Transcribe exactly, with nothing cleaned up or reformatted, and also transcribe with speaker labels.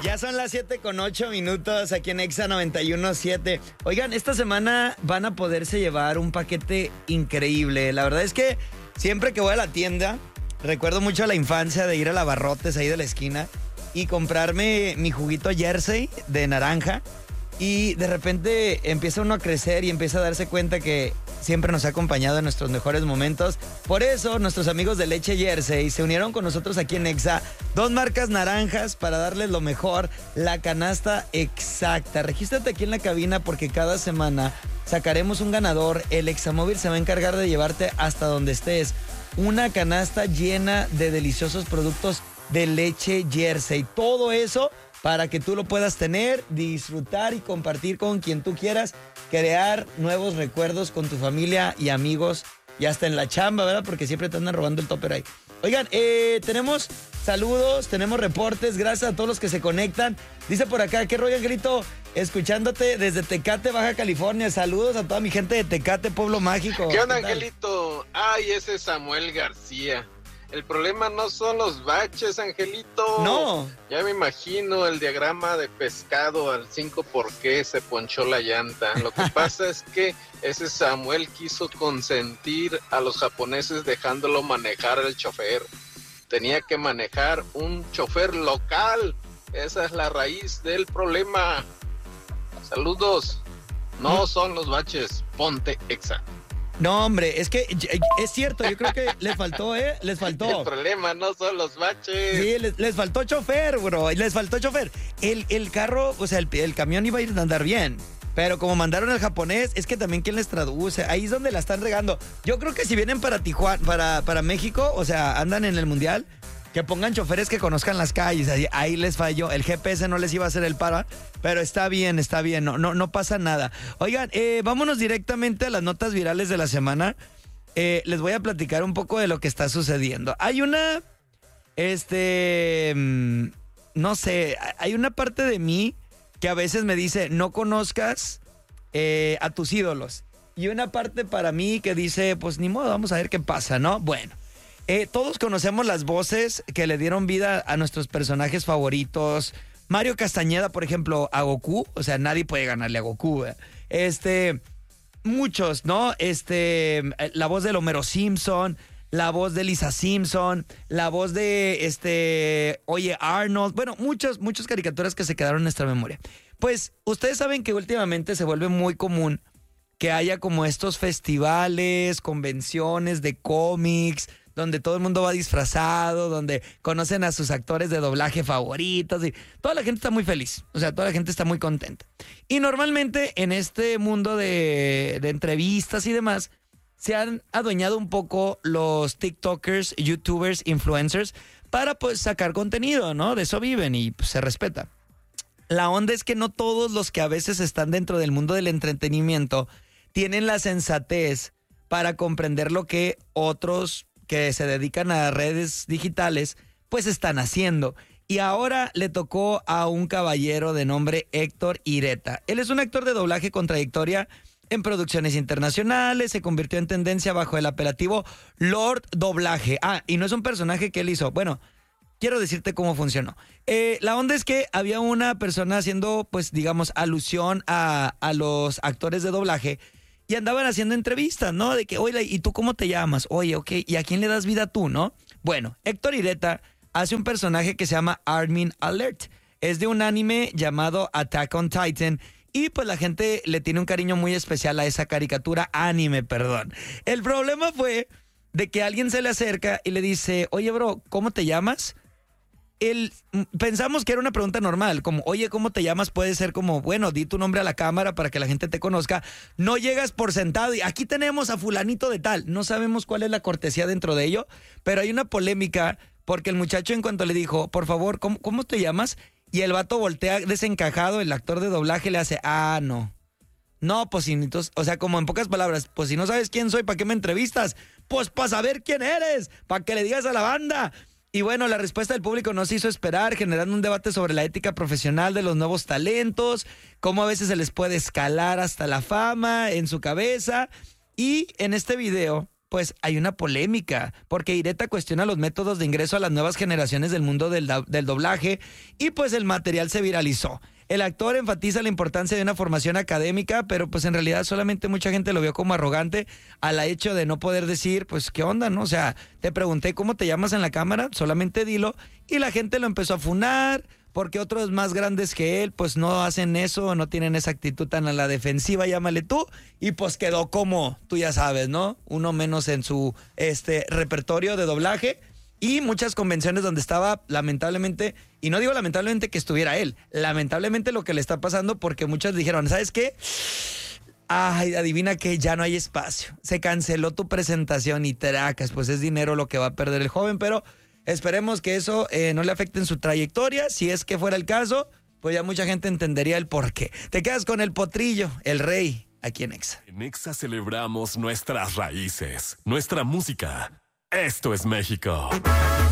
Speaker 1: Ya son las siete con ocho minutos aquí en Exa noventa y uno punto siete. Oigan, esta semana van a poderse llevar un paquete increíble. La verdad es que siempre que voy a la tienda, recuerdo mucho la infancia de ir a la Abarrotes ahí de la esquina y comprarme mi juguito Jersey de naranja. Y de repente empieza uno a crecer y empieza a darse cuenta que siempre nos ha acompañado en nuestros mejores momentos. Por eso nuestros amigos de Leche Jersey se unieron con nosotros aquí en Exa. Dos marcas naranjas para darles lo mejor, la canasta exacta. Regístrate aquí en la cabina porque cada semana sacaremos un ganador. El Examóvil se va a encargar de llevarte hasta donde estés una canasta llena de deliciosos productos de Leche Jersey. Todo eso para que tú lo puedas tener, disfrutar y compartir con quien tú quieras, crear nuevos recuerdos con tu familia y amigos y hasta en la chamba, ¿verdad? Porque siempre te andan robando el topper ahí. Oigan, eh, tenemos saludos, tenemos reportes, gracias a todos los que se conectan. Dice por acá, ¿qué rollo, Angelito? Escuchándote desde Tecate, Baja California. Saludos a toda mi gente de Tecate, Pueblo Mágico.
Speaker 2: ¿Qué onda, Angelito? Ay, ese es Samuel García. El problema no son los baches, Angelito.
Speaker 1: No.
Speaker 2: Ya me imagino el diagrama de pescado al cinco por qué se ponchó la llanta. Lo que pasa es que ese Samuel quiso consentir a los japoneses dejándolo manejar el chofer. Tenía que manejar un chofer local. Esa es la raíz del problema. Saludos. No son los baches. Ponte Exa.
Speaker 1: No, hombre, es que es cierto, yo creo que les faltó, ¿eh? Les faltó.
Speaker 2: El problema no son los baches.
Speaker 1: Sí, les, les faltó chofer, bro, les faltó chofer. El, el carro, o sea, el, el camión iba a ir a andar bien, pero como mandaron al japonés, es que también ¿quién les traduce? Ahí es donde la están regando. Yo creo que si vienen para Tijuana, para, para México, o sea, andan en el Mundial, que pongan choferes que conozcan las calles, ahí, ahí les falló. El G P S no les iba a hacer el paro, pero está bien, está bien, no, no, no pasa nada. Oigan, eh, vámonos directamente a las notas virales de la semana. Eh, les voy a platicar un poco de lo que está sucediendo. Hay una, este, no sé, hay una parte de mí que a veces me dice, no conozcas eh, a tus ídolos. Y una parte para mí que dice, pues ni modo, vamos a ver qué pasa, ¿no? Bueno. Eh, todos conocemos las voces que le dieron vida a nuestros personajes favoritos. Mario Castañeda, por ejemplo, a Goku. O sea, nadie puede ganarle a Goku. ¿eh? Este, muchos, ¿no? Este, la voz de Homero Simpson, la voz de Lisa Simpson, la voz de, este, Oye Arnold. Bueno, muchas, muchas caricaturas que se quedaron en nuestra memoria. Pues, ustedes saben que últimamente se vuelve muy común que haya como estos festivales, convenciones de cómics, donde todo el mundo va disfrazado, donde conocen a sus actores de doblaje favoritos y toda la gente está muy feliz, o sea, toda la gente está muy contenta. Y normalmente en este mundo de, de entrevistas y demás, se han adueñado un poco los TikTokers, YouTubers, influencers, para pues sacar contenido, ¿no? De eso viven y pues, se respeta. La onda es que no todos los que a veces están dentro del mundo del entretenimiento tienen la sensatez para comprender lo que otros que se dedican a redes digitales, pues están haciendo. Y ahora le tocó a un caballero de nombre Héctor Hireta. Él es un actor de doblaje con trayectoria en producciones internacionales, se convirtió en tendencia bajo el apelativo Lord Doblaje. Ah, y no es un personaje que él hizo. Bueno, quiero decirte cómo funcionó. Eh, la onda es que había una persona haciendo, pues, digamos, alusión a, a los actores de doblaje y andaban haciendo entrevistas, ¿no? De que, oye, ¿y tú cómo te llamas? Oye, ok, ¿y a quién le das vida tú, no? Bueno, Héctor Hireta hace un personaje que se llama Armin Alert. Es de un anime llamado Attack on Titan y pues la gente le tiene un cariño muy especial a esa caricatura, anime, perdón. El problema fue de que alguien se le acerca y le dice, oye, bro, ¿cómo te llamas? El, pensamos que era una pregunta normal, como, oye, ¿cómo te llamas? Puede ser como, bueno, di tu nombre a la cámara para que la gente te conozca. No llegas por sentado y aquí tenemos a fulanito de tal. No sabemos cuál es la cortesía dentro de ello, pero hay una polémica porque el muchacho en cuanto le dijo, por favor, ¿cómo, cómo te llamas? Y el vato voltea desencajado, el actor de doblaje le hace, ah, no. No, pues, si, o sea, como en pocas palabras, pues si no sabes quién soy, ¿para qué me entrevistas? Pues para saber quién eres, para que le digas a la banda. Y bueno, la respuesta del público no se hizo esperar, generando un debate sobre la ética profesional de los nuevos talentos, cómo a veces se les puede escalar hasta la fama en su cabeza. Y en este video, pues hay una polémica, porque Ireta cuestiona los métodos de ingreso a las nuevas generaciones del mundo del, del doblaje y pues el material se viralizó. El actor enfatiza la importancia de una formación académica, pero pues en realidad solamente mucha gente lo vio como arrogante al hecho de no poder decir, pues, ¿qué onda, no? O sea, te pregunté cómo te llamas en la cámara, solamente dilo, y la gente lo empezó a funar, porque otros más grandes que él, pues no hacen eso, no tienen esa actitud tan a la defensiva, llámale tú, y pues quedó como, tú ya sabes, ¿no? Uno menos en su este repertorio de doblaje. Y muchas convenciones donde estaba, lamentablemente, y no digo lamentablemente que estuviera él, lamentablemente lo que le está pasando, porque muchos dijeron, ¿sabes qué? Ay, adivina que ya no hay espacio. Se canceló tu presentación y tracas, pues es dinero lo que va a perder el joven, pero esperemos que eso eh, no le afecte en su trayectoria. Si es que fuera el caso, pues ya mucha gente entendería el por qué. Te quedas con el potrillo, el rey, aquí en Exa.
Speaker 3: En Exa celebramos nuestras raíces, nuestra música. Esto es México.